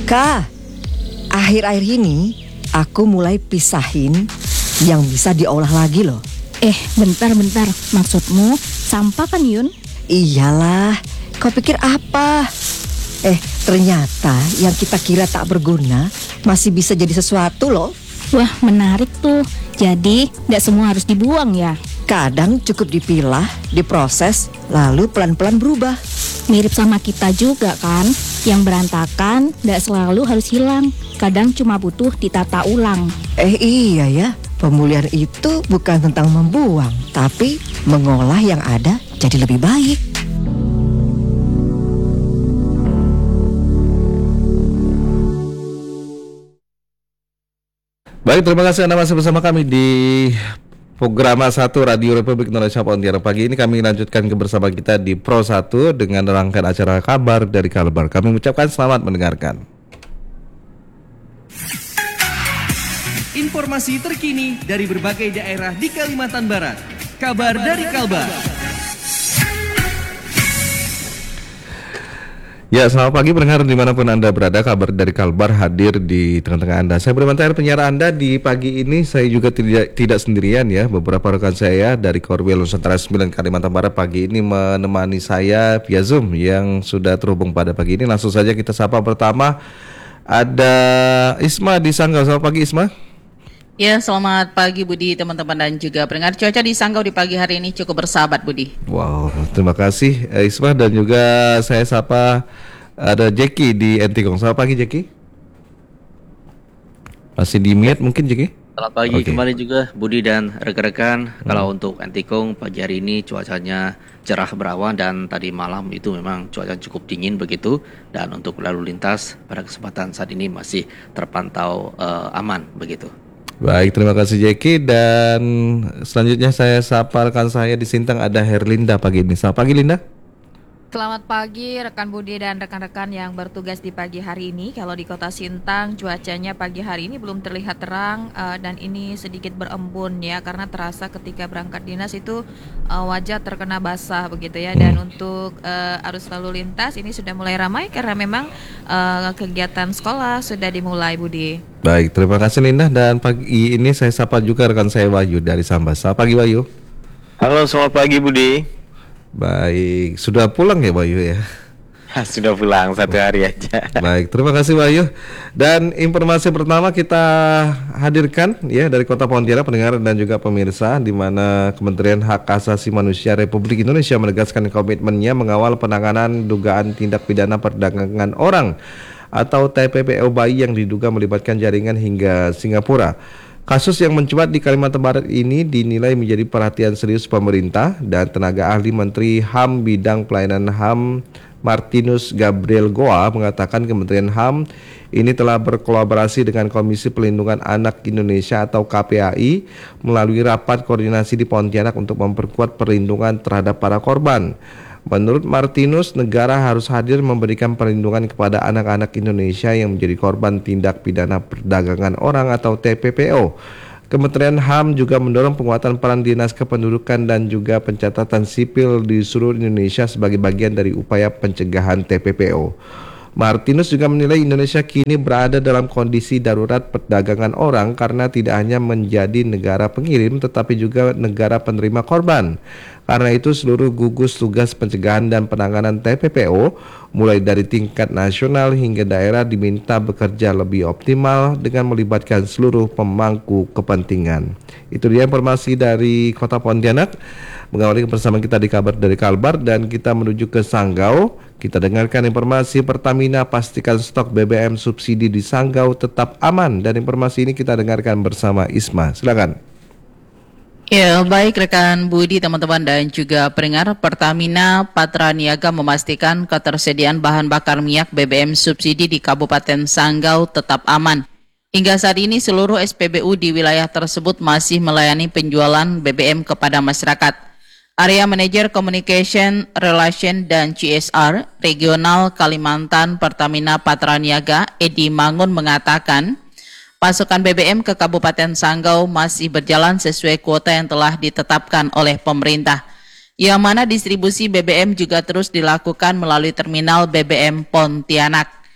Kak, akhir-akhir ini aku mulai pisahin yang bisa diolah lagi loh. Bentar. Maksudmu sampah kan, Yun? Iyalah, kau pikir apa? Ternyata yang kita kira tak berguna masih bisa jadi sesuatu loh. Wah, menarik tuh. Jadi, tidak semua harus dibuang ya? Kadang cukup dipilah, diproses, lalu pelan-pelan berubah. Mirip sama kita juga kan? Yang berantakan tidak selalu harus hilang. Kadang cuma butuh ditata ulang. Iya ya, pemulihan itu bukan tentang membuang, tapi mengolah yang ada jadi lebih baik. Baik, terima kasih Anda masih bersama kami di Program 1 Radio Republik Indonesia Pontianak. Pagi ini kami lanjutkan kebersamaan kita di Pro 1 dengan rangkaian acara kabar dari Kalbar. Kami mengucapkan selamat mendengarkan. Informasi terkini dari berbagai daerah di Kalimantan Barat. Kabar dari Kalbar. Ya, selamat pagi pendengar dimanapun Anda berada. Kabar dari Kalbar hadir di tengah-tengah Anda. Saya Beriman Tahir, penyiar Anda di pagi ini. Saya juga tidak sendirian ya. Beberapa rekan saya dari Korwil Nusantara 9 Kalimantan Barat pagi ini menemani saya via Zoom yang sudah terhubung pada pagi ini. Langsung saja kita sapa pertama. Ada Isma di Sanggau. Selamat pagi Isma. Ya, selamat pagi Budi, teman-teman dan juga pendengar. Cuaca di Sanggau di pagi hari ini cukup bersahabat Budi. Wow, terima kasih Isma, dan juga saya sapa ada Jeki di Entikong. Selamat pagi Jeki. Masih di mute mungkin Jeki? Selamat pagi kembali juga Budi dan rekan-rekan. Kalau untuk Entikong pagi hari ini cuacanya cerah berawan dan tadi malam itu memang cuaca cukup dingin begitu. Dan untuk lalu lintas pada kesempatan saat ini masih terpantau aman begitu. Baik, terima kasih Jeki, dan selanjutnya saya sapa rekan saya di Sintang, ada Herlinda pagi ini. Selamat pagi Linda. Selamat pagi rekan Budi dan rekan-rekan yang bertugas di pagi hari ini. Kalau di kota Sintang cuacanya pagi hari ini belum terlihat terang dan ini sedikit berembun ya, karena terasa ketika berangkat dinas itu wajah terkena basah begitu ya. Dan untuk arus lalu lintas ini sudah mulai ramai karena memang kegiatan sekolah sudah dimulai Budi. Baik, terima kasih Linda, dan pagi ini saya sapa juga rekan saya Wahyu dari Sambas. Selamat pagi Wahyu. Halo, selamat pagi Budi. Baik, sudah pulang ya Wahyu ya? Sudah pulang, 1 hari aja. Baik, terima kasih Wahyu. Dan informasi pertama kita hadirkan ya dari Kota Pontianak, pendengar dan juga pemirsa, di mana Kementerian Hak Asasi Manusia Republik Indonesia menegaskan komitmennya mengawal penanganan dugaan tindak pidana perdagangan orang atau TPPO bayi yang diduga melibatkan jaringan hingga Singapura. Kasus yang mencuat di Kalimantan Barat ini dinilai menjadi perhatian serius pemerintah, dan tenaga ahli Menteri HAM bidang pelayanan HAM Martinus Gabriel Goa mengatakan Kementerian HAM ini telah berkolaborasi dengan Komisi Pelindungan Anak Indonesia atau KPAI melalui rapat koordinasi di Pontianak untuk memperkuat perlindungan terhadap para korban. Menurut Martinus, negara harus hadir memberikan perlindungan kepada anak-anak Indonesia yang menjadi korban tindak pidana perdagangan orang atau TPPO. Kementerian HAM juga mendorong penguatan peran Dinas Kependudukan dan juga pencatatan sipil di seluruh Indonesia sebagai bagian dari upaya pencegahan TPPO. Martinus juga menilai Indonesia kini berada dalam kondisi darurat perdagangan orang karena tidak hanya menjadi negara pengirim tetapi juga negara penerima korban. Karena itu seluruh gugus tugas pencegahan dan penanganan TPPO mulai dari tingkat nasional hingga daerah diminta bekerja lebih optimal dengan melibatkan seluruh pemangku kepentingan. Itu dia informasi dari Kota Pontianak. Mengawali bersama kita di kabar dari Kalbar, dan kita menuju ke Sanggau. Kita dengarkan informasi Pertamina pastikan stok BBM subsidi di Sanggau tetap aman, dan informasi ini kita dengarkan bersama Isma. Silakan. Ya, baik rekan Budi, teman-teman dan juga pendengar, Pertamina Patraniaga memastikan ketersediaan bahan bakar minyak BBM subsidi di Kabupaten Sanggau tetap aman. Hingga saat ini seluruh SPBU di wilayah tersebut masih melayani penjualan BBM kepada masyarakat. Area Manager Communication, Relation, dan CSR Regional Kalimantan Pertamina Patraniaga, Edi Mangun mengatakan, pasokan BBM ke Kabupaten Sanggau masih berjalan sesuai kuota yang telah ditetapkan oleh pemerintah, yang mana distribusi BBM juga terus dilakukan melalui terminal BBM Pontianak.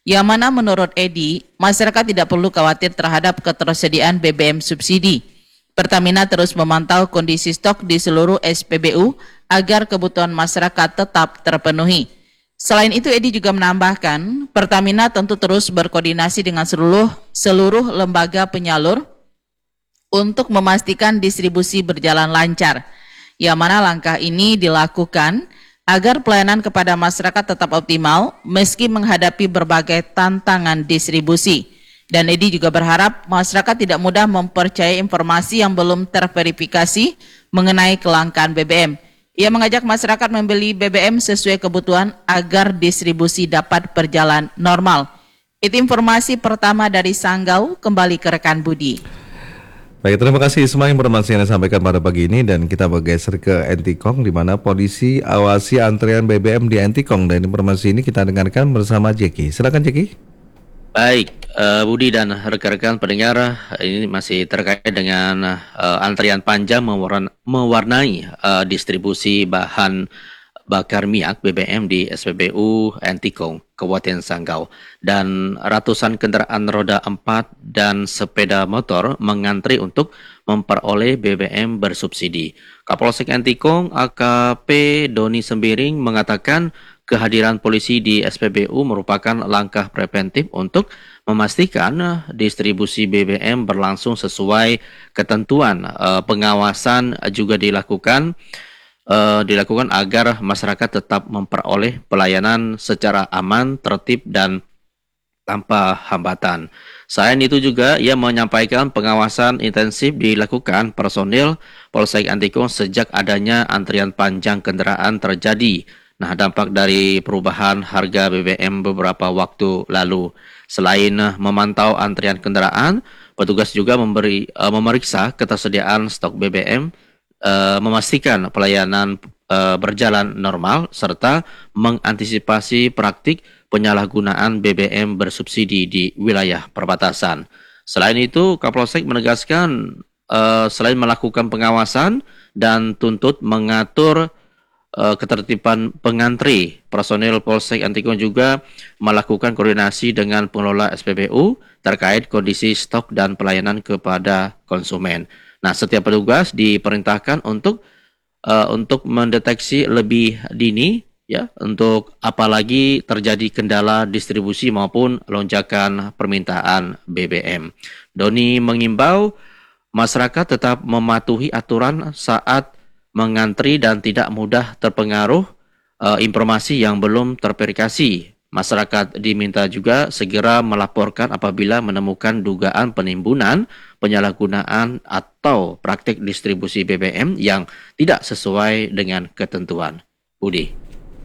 Yang mana menurut Edi, masyarakat tidak perlu khawatir terhadap ketersediaan BBM subsidi. Pertamina terus memantau kondisi stok di seluruh SPBU agar kebutuhan masyarakat tetap terpenuhi. Selain itu, Edi juga menambahkan, Pertamina tentu terus berkoordinasi dengan seluruh lembaga penyalur untuk memastikan distribusi berjalan lancar. Yang mana langkah ini dilakukan agar pelayanan kepada masyarakat tetap optimal meski menghadapi berbagai tantangan distribusi. Dan Edi juga berharap masyarakat tidak mudah mempercayai informasi yang belum terverifikasi mengenai kelangkaan BBM. Ia mengajak masyarakat membeli BBM sesuai kebutuhan agar distribusi dapat berjalan normal. Itu informasi pertama dari Sanggau, kembali ke rekan Budi. Baik, terima kasih semua informasi yang disampaikan pada pagi ini, dan kita bergeser ke Entikong di mana polisi awasi antrian BBM di Entikong, dan informasi ini kita dengarkan bersama Jeki. Silakan Jeki. Baik, Budi dan rekan-rekan pendengar, ini masih terkait dengan antrian panjang mewarnai distribusi bahan bakar minyak BBM di SPBU Entikong, Kabupaten Sanggau. Dan ratusan kendaraan roda 4 dan sepeda motor mengantri untuk memperoleh BBM bersubsidi. Kapolsek Entikong AKP Doni Sembiring mengatakan kehadiran polisi di SPBU merupakan langkah preventif untuk memastikan distribusi BBM berlangsung sesuai ketentuan. Pengawasan juga dilakukan agar masyarakat tetap memperoleh pelayanan secara aman, tertib, dan tanpa hambatan. Selain itu juga ia menyampaikan pengawasan intensif dilakukan personil Polsek Entikong sejak adanya antrian panjang kendaraan terjadi. Nah, dampak dari perubahan harga BBM beberapa waktu lalu. Selain memantau antrian kendaraan, petugas juga memeriksa ketersediaan stok BBM, memastikan pelayanan berjalan normal, serta mengantisipasi praktik penyalahgunaan BBM bersubsidi di wilayah perbatasan. Selain itu, Kapolsek menegaskan selain melakukan pengawasan dan tuntut mengatur ketertiban pengantri, personil Polsek Entikong juga melakukan koordinasi dengan pengelola SPBU terkait kondisi stok dan pelayanan kepada konsumen. Nah, setiap petugas diperintahkan untuk mendeteksi lebih dini, ya, untuk apalagi terjadi kendala distribusi maupun lonjakan permintaan BBM. Doni mengimbau masyarakat tetap mematuhi aturan saat mengantri dan tidak mudah terpengaruh informasi yang belum terverifikasi. Masyarakat diminta juga segera melaporkan apabila menemukan dugaan penimbunan, penyalahgunaan, atau praktik distribusi BBM yang tidak sesuai dengan ketentuan. Budi.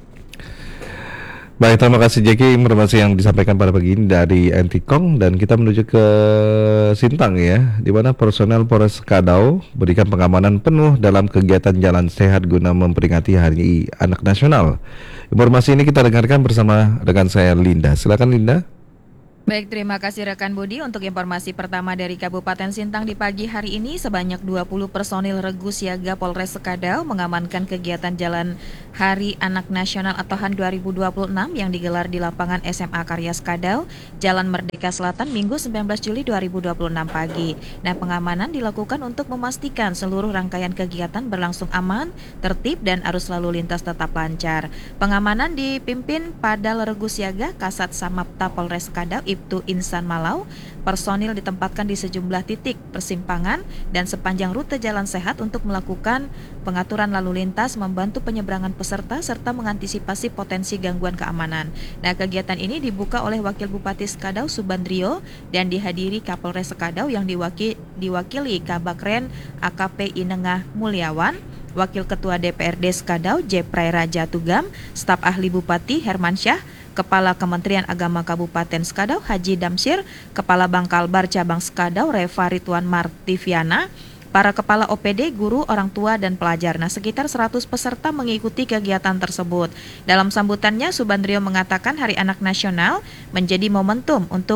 Baik, terima kasih Jeki informasi yang disampaikan pada pagi ini dari Entikong, dan kita menuju ke Sintang ya, di mana personel Polres Kadau berikan pengamanan penuh dalam kegiatan Jalan Sehat guna memperingati Hari Anak Nasional. Informasi ini kita dengarkan bersama rekan saya Linda. Silakan Linda. Baik, terima kasih rekan Budi. Untuk informasi pertama dari Kabupaten Sintang di pagi hari ini, sebanyak 20 personil Regu Siaga Polres Kadau mengamankan kegiatan Jalan Hari Anak Nasional atau HAN 2026 yang digelar di lapangan SMA Karya Kadau, Jalan Merdeka Selatan, Minggu 19 Juli 2026 pagi. Nah, pengamanan dilakukan untuk memastikan seluruh rangkaian kegiatan berlangsung aman, tertib, dan arus lalu lintas tetap lancar. Pengamanan dipimpin Padal Regu Siaga Kasat Samapta Polres Kadau, Ibtu Insan Malau. Personil ditempatkan di sejumlah titik persimpangan dan sepanjang rute jalan sehat untuk melakukan pengaturan lalu lintas, membantu penyeberangan peserta, serta mengantisipasi potensi gangguan keamanan. Nah, kegiatan ini dibuka oleh Wakil Bupati Skadau Subandrio dan dihadiri Kapolres Skadau yang diwakili Kabakren AKP Inengah Mulyawan, Wakil Ketua DPRD Skadau Jepray Raja Tugam, Staf Ahli Bupati Hermansyah, Kepala Kementerian Agama Kabupaten Skadau Haji Damsir, Kepala Bangkalbar Cabang Skadau Reva Rituan Martiviana, para kepala OPD, guru, orang tua, dan pelajar. Nah, sekitar 100 peserta mengikuti kegiatan tersebut. Dalam sambutannya, Subandrio mengatakan Hari Anak Nasional menjadi momentum untuk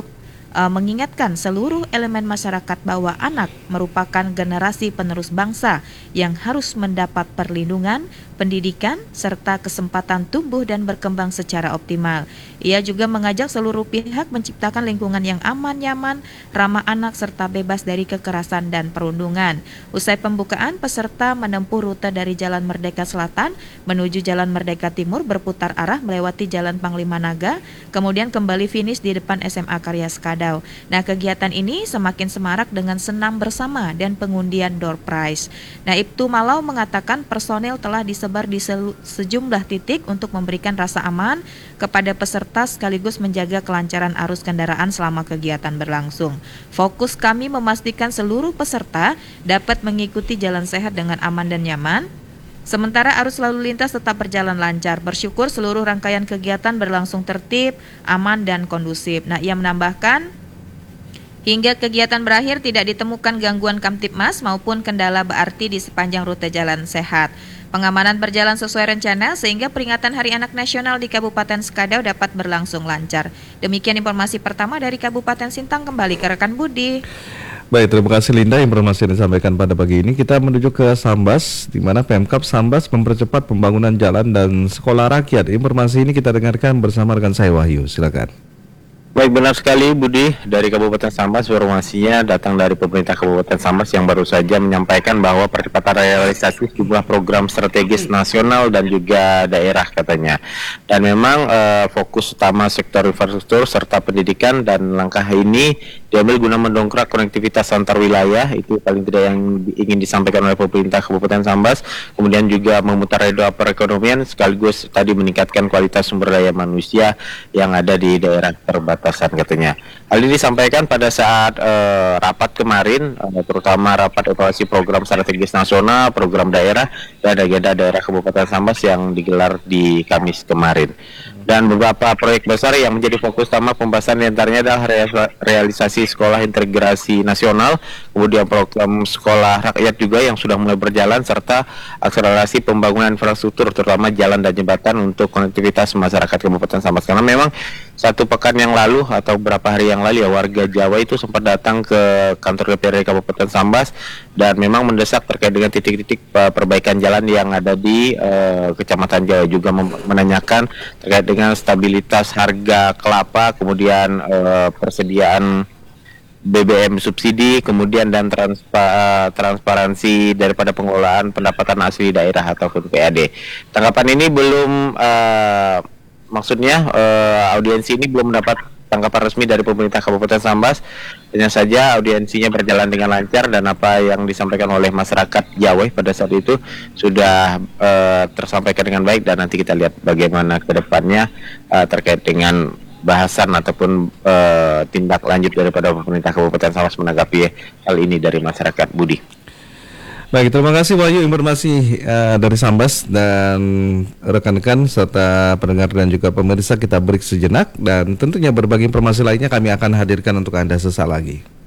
mengingatkan seluruh elemen masyarakat bahwa anak merupakan generasi penerus bangsa yang harus mendapat perlindungan, pendidikan, serta kesempatan tumbuh dan berkembang secara optimal. Ia juga mengajak seluruh pihak menciptakan lingkungan yang aman, nyaman, ramah anak, serta bebas dari kekerasan dan perundungan. Usai pembukaan, peserta menempuh rute dari Jalan Merdeka Selatan menuju Jalan Merdeka Timur berputar arah melewati Jalan Panglima Naga, kemudian kembali finish di depan SMA Karya Skadau. Nah, kegiatan ini semakin semarak dengan senam bersama dan pengundian door prize. Nah, Ibtu Malau mengatakan personel telah disebar di sejumlah titik untuk memberikan rasa aman kepada peserta sekaligus menjaga kelancaran arus kendaraan selama kegiatan berlangsung. Fokus kami memastikan seluruh peserta dapat mengikuti jalan sehat dengan aman dan nyaman. Sementara arus lalu lintas tetap berjalan lancar. Bersyukur seluruh rangkaian kegiatan berlangsung tertib, aman, dan kondusif. Nah, ia menambahkan, hingga kegiatan berakhir tidak ditemukan gangguan Kamtibmas maupun kendala berarti di sepanjang rute jalan sehat. Pengamanan berjalan sesuai rencana sehingga peringatan Hari Anak Nasional di Kabupaten Skadau dapat berlangsung lancar. Demikian informasi pertama dari Kabupaten Sintang, kembali ke rekan Budi. Baik, terima kasih Linda informasi yang disampaikan pada pagi ini. Kita menuju ke Sambas, di mana Pemkab Sambas mempercepat pembangunan jalan dan sekolah rakyat. Informasi ini kita dengarkan bersama rekan saya Wahyu. Silakan. Baik, benar sekali Budi, dari Kabupaten Sambas informasinya datang dari pemerintah Kabupaten Sambas yang baru saja menyampaikan bahwa percepatan realisasi sejumlah program strategis nasional dan juga daerah katanya. Dan memang fokus utama sektor infrastruktur serta pendidikan, dan langkah ini diambil guna mendongkrak konektivitas antar wilayah, itu paling tidak yang ingin disampaikan oleh pemerintah Kabupaten Sambas. Kemudian juga memutar roda perekonomian sekaligus tadi meningkatkan kualitas sumber daya manusia yang ada di daerah perbatasan katanya. Hal ini disampaikan pada saat rapat kemarin, terutama rapat evaluasi program strategis nasional, program daerah, dan agenda daerah Kabupaten Sambas yang digelar di Kamis kemarin. Dan beberapa proyek besar yang menjadi fokus utama pembahasan diantaranya adalah realisasi sekolah integrasi nasional, kemudian program sekolah rakyat juga yang sudah mulai berjalan, serta akselerasi pembangunan infrastruktur terutama jalan dan jembatan untuk konektivitas masyarakat Kabupaten Sambas. Karena memang satu pekan yang lalu atau beberapa hari yang lalu ya, warga Jawa itu sempat datang ke kantor DPRD Kabupaten Sambas dan memang mendesak terkait dengan titik-titik perbaikan jalan yang ada di Kecamatan Jawa, juga menanyakan terkait dengan stabilitas harga kelapa, kemudian persediaan BBM subsidi, kemudian dan transparansi daripada pengelolaan pendapatan asli daerah ataupun PAD. Tanggapan ini belum maksudnya audiensi ini belum mendapat tanggapan resmi dari pemerintah Kabupaten Sambas. Hanya saja audiensinya berjalan dengan lancar dan apa yang disampaikan oleh masyarakat Jawa pada saat itu sudah tersampaikan dengan baik, dan nanti kita lihat bagaimana ke depannya terkait dengan bahasan ataupun tindak lanjut daripada pemerintah Kabupaten Sambas menanggapi hal ini dari masyarakat. Budi. Baik, terima kasih Wahyu informasi dari Sambas, dan rekan-rekan serta pendengar dan juga pemirsa, kita break sejenak dan tentunya berbagai informasi lainnya kami akan hadirkan untuk Anda sesaat lagi.